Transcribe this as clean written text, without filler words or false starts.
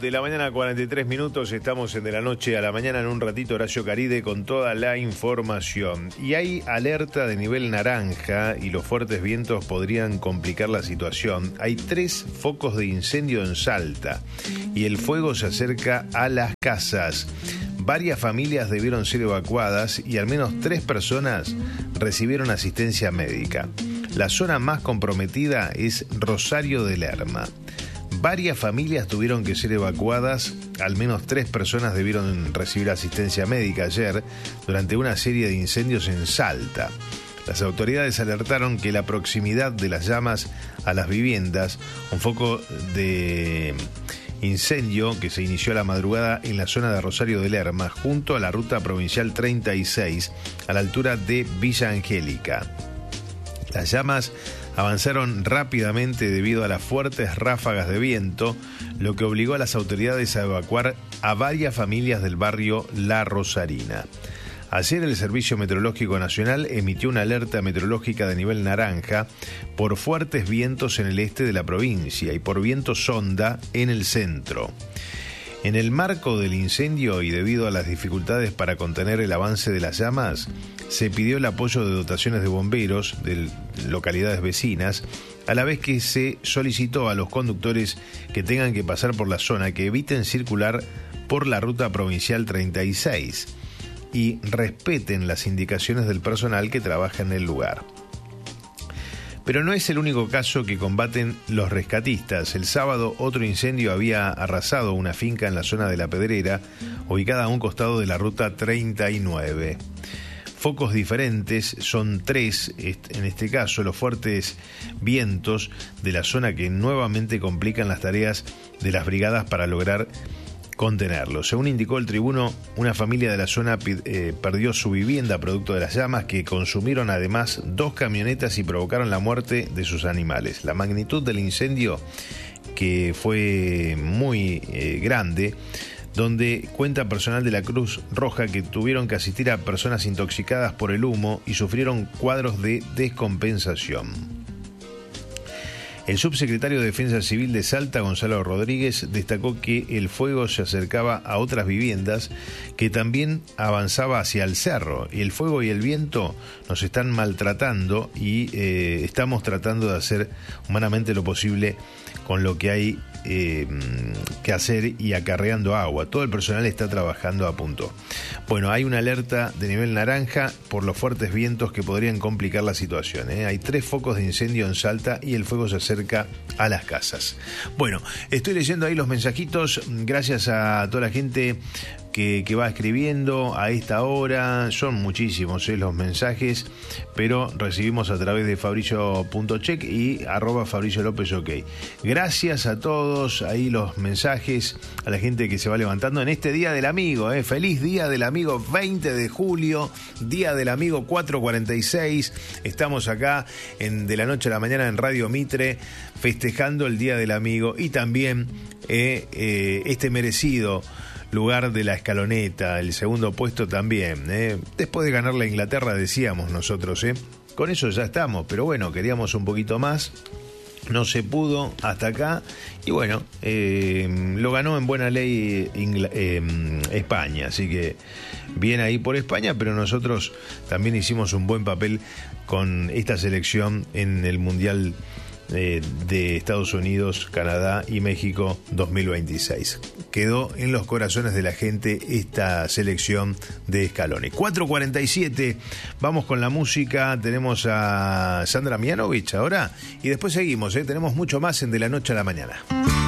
de la mañana, 43 minutos. Estamos en De la Noche a la Mañana. En un ratito, Horacio Caride con toda la información. Y hay alerta de nivel naranja y los fuertes vientos podrían complicar la situación. Hay 3 focos de incendio en Salta y el fuego se acerca a las casas. Varias familias debieron ser evacuadas y al menos 3 personas recibieron asistencia médica. La zona más comprometida es Rosario de Lerma. Varias familias tuvieron que ser evacuadas, al menos 3 personas debieron recibir asistencia médica ayer durante una serie de incendios en Salta. Las autoridades alertaron que la proximidad de las llamas a las viviendas, un foco de incendio que se inició a la madrugada en la zona de Rosario de Lerma, junto a la ruta provincial 36, a la altura de Villa Angélica. Las llamas avanzaron rápidamente debido a las fuertes ráfagas de viento, lo que obligó a las autoridades a evacuar a varias familias del barrio La Rosarina. Ayer el Servicio Meteorológico Nacional emitió una alerta meteorológica de nivel naranja por fuertes vientos en el este de la provincia y por viento sonda en el centro. En el marco del incendio y debido a las dificultades para contener el avance de las llamas, se pidió el apoyo de dotaciones de bomberos de localidades vecinas, a la vez que se solicitó a los conductores que tengan que pasar por la zona que eviten circular por la ruta provincial 36 y respeten las indicaciones del personal que trabaja en el lugar. Pero no es el único caso que combaten los rescatistas. El sábado otro incendio había arrasado una finca en la zona de La Pedrera, ubicada a un costado de la ruta 39. Focos diferentes, son 3 en este caso, los fuertes vientos de la zona que nuevamente complican las tareas de las brigadas para lograr contenerlo. Según indicó el tribuno, una familia de la zona perdió su vivienda producto de las llamas que consumieron además 2 camionetas y provocaron la muerte de sus animales. La magnitud del incendio, que fue muy grande, donde cuenta personal de la Cruz Roja que tuvieron que asistir a personas intoxicadas por el humo y sufrieron cuadros de descompensación. El subsecretario de Defensa Civil de Salta, Gonzalo Rodríguez, destacó que el fuego se acercaba a otras viviendas que también avanzaba hacia el cerro. Y el fuego y el viento nos están maltratando y estamos tratando de hacer humanamente lo posible con lo que hay que hacer y acarreando agua. Todo el personal está trabajando a punto. Bueno, hay una alerta de nivel naranja por los fuertes vientos que podrían complicar la situación. Hay 3 focos de incendio en Salta y el fuego se acerca a las casas. Bueno, estoy leyendo ahí los mensajitos. Gracias a toda la gente que va escribiendo a esta hora. Son muchísimos los mensajes, pero recibimos a través de fabricio.check y @Fabricio López OK. Gracias a todos ahí los mensajes, a la gente que se va levantando en este Día del Amigo. Feliz Día del Amigo, 20 de julio, Día del Amigo 4:46. Estamos acá en De la Noche a la Mañana en Radio Mitre, festejando el Día del Amigo y también este merecido lugar de la escaloneta, el segundo puesto también. Después de ganar la Inglaterra, decíamos nosotros, con eso ya estamos, pero bueno, queríamos un poquito más, no se pudo hasta acá, y bueno, lo ganó en buena ley España, así que bien ahí por España, pero nosotros también hicimos un buen papel con esta selección en el Mundial de Estados Unidos, Canadá y México 2026. Quedó en los corazones de la gente esta selección de Scaloni. 4:47, vamos con la música. Tenemos a Sandra Mianovich ahora y después seguimos. Tenemos mucho más en De la Noche a la Mañana.